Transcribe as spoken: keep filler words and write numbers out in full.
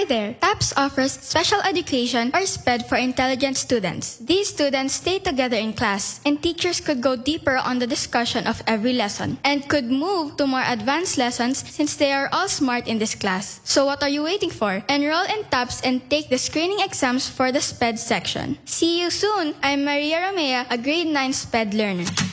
Hi there! TAPS offers special education or SPED for intelligent students. These students stay together in class, and teachers could go deeper on the discussion of every lesson and could move to more advanced lessons since they are all smart in this class. So what are you waiting for? Enroll in TAPS and take the screening exams for the SPED section. See you soon! I'm Maria Romea, a grade nine SPED learner.